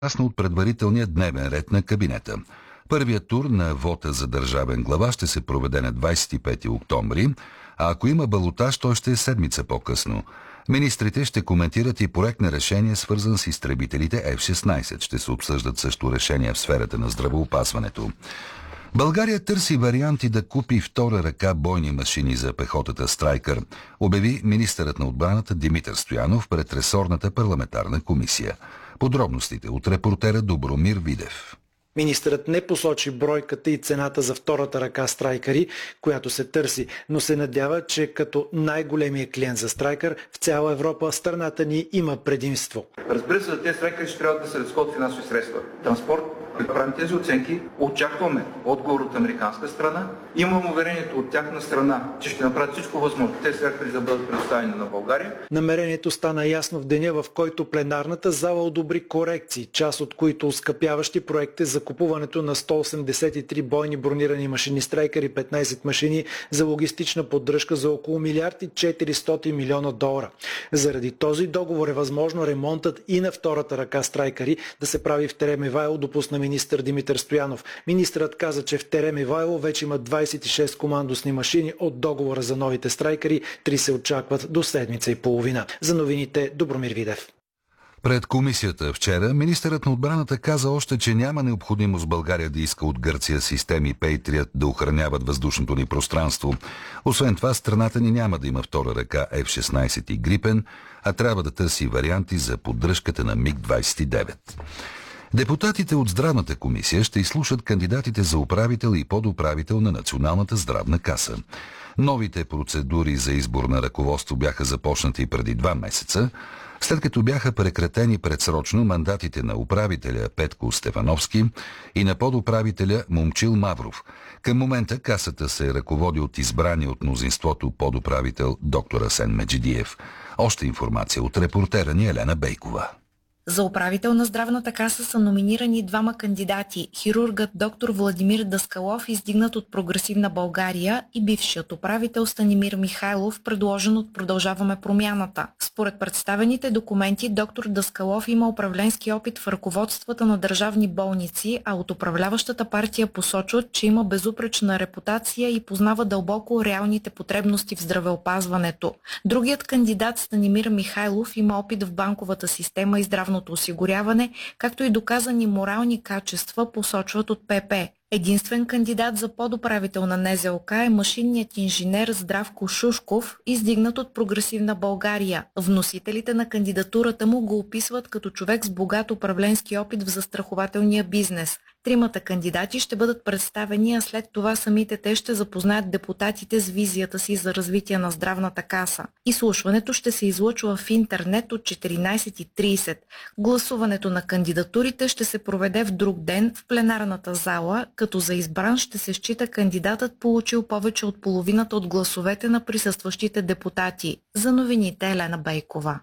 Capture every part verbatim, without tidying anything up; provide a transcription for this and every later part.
ясно от предварителния дневен ред на кабинета. Първият тур на вота за държавен глава ще се проведе на двадесет и пети октомври, а ако има балотаж, той ще е седмица по-късно. Министрите ще коментират и проект на решение, свързан с изтребителите Еф шестнадесет. Ще се обсъждат също решения в сферата на здравеопазването. България търси варианти да купи втора ръка бойни машини за пехотата Страйкър, обяви министърът на отбраната Димитър Стоянов пред ресорната парламентарна комисия. Подробностите от репортера Добромир Видев. Министърът не посочи бройката и цената за втората ръка Страйкъри, която се търси, но се надява, че като най-големия клиент за Страйкър в цяла Европа страната ни има предимство. Разбира се, за тези Страйкъри ще трябва да се разходят финансови средства. Транспорт, като правим тези оценки, очакваме отговор от американска страна. Имам уверението от тяхна страна, че ще направят всичко възможно тези Страйкъри да бъдат предоставени на България. Намерението стана ясно в деня, в който пленарната зала одобри корекции, част от които оскъпяващи проекти за купуването на сто осемдесет и три бойни бронирани машини Страйкър и петнадесет машини за логистична поддръжка за около милиард и четиристотин милиона долара. Заради този договор е възможно ремонтът и на втората ръка Страйкъри да се прави в Терем Ивайло, допусна министър Димитър Стоянов. Министърът каза, че в Терем Ивайло вече има двадесет и шест командосни машини от договора за новите Страйкъри. Три се очакват до седмица и половина. За новините Добромир Видев. Пред комисията вчера министърът на отбраната каза още, че няма необходимост България да иска от Гърция системи Пейтриът да охраняват въздушното ни пространство. Освен това, страната ни няма да има втора ръка Еф шестнадесет и Грипен, а трябва да търси варианти за поддръжката на Миг двадесет и девет. Депутатите от Здравната комисия ще изслушат кандидатите за управител и подуправител на Националната здравна каса. Новите процедури за избор на ръководство бяха започнати преди два месеца, след като бяха прекратени предсрочно мандатите на управителя Петко Стефановски и на подуправителя Момчил Мавров. Към момента касата се ръководи от избрания от мнозинството подуправител доктор Асен Меджидиев. Още информация от репортера ни Елена Бейкова. За управител на Здравната каса са номинирани двама кандидати – хирургът доктор Владимир Даскалов, издигнат от Прогресивна България, и бившият управител Станимир Михайлов, предложен от Продължаваме промяната. Според представените документи, доктор Даскалов има управленски опит в ръководствата на държавни болници, а от управляващата партия посочват, че има безупречна репутация и познава дълбоко реалните потребности в здравеопазването. Другият кандидат Станимир Михайлов има опит в банковата система и здравната осигуряване, както и доказани морални качества, посочват от ПП. Единствен кандидат за подуправител на Н З О К е машинният инженер Здравко Шушков, издигнат от Прогресивна България. Вносителите на кандидатурата му го описват като човек с богат управленски опит в застрахователния бизнес. Тримата кандидати ще бъдат представени, а след това самите те ще запознаят депутатите с визията си за развитие на Здравната каса. Изслушването ще се излъчва в интернет от четиринадесет и тридесет. Гласуването на кандидатурите ще се проведе в друг ден в пленарната зала, като за избран ще се счита кандидатът, получил повече от половината от гласовете на присъстващите депутати. За новините Елена Бейкова.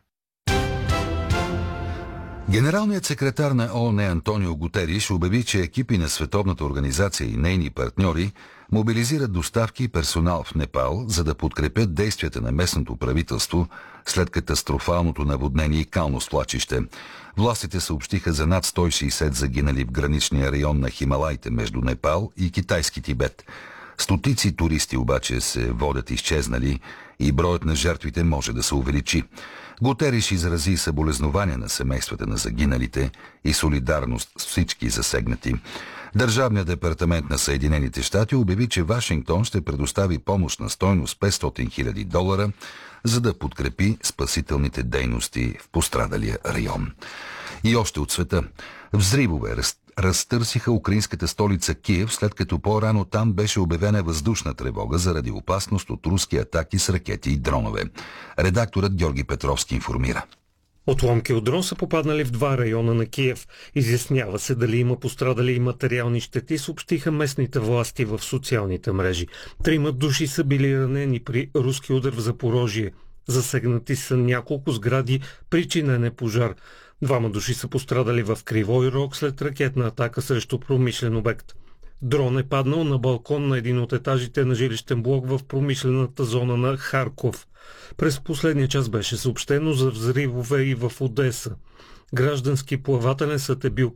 Генералният секретар на О О Н Антонио Гутериш обяви, че екипи на Световната организация и нейни партньори мобилизират доставки и персонал в Непал, за да подкрепят действията на местното правителство след катастрофалното наводнение и кално свлачище. Властите съобщиха за над сто и шейсет загинали в граничния район на Хималаите между Непал и китайски Тибет. Стотици туристи обаче се водят изчезнали и броят на жертвите може да се увеличи. Гутериш изрази съболезнования на семействата на загиналите и солидарност с всички засегнати. Държавният департамент на Съединените щати обяви, че Вашингтон ще предостави помощ на стойност петстотин хиляди долара, за да подкрепи спасителните дейности в пострадалия район. И още от света. Взривове разтърсиха украинската столица Киев, след като по-рано там беше обявена въздушна тревога заради опасност от руски атаки с ракети и дронове. Редакторът Георги Петровски информира. Отломки от дрон са попаднали в два района на Киев. Изяснява се дали има пострадали и материални щети, съобщиха местните власти в социалните мрежи. Трима души са били ранени при руски удар в Запорожие. Засегнати са няколко сгради, причинен е пожар. Двама души са пострадали в Кривой Рог след ракетна атака срещу промишлен обект. Дрон е паднал на балкон на един от етажите на жилищен блок в промишлената зона на Харков. През последния час беше съобщено за взривове и в Одеса. Граждански плавателен съд е бил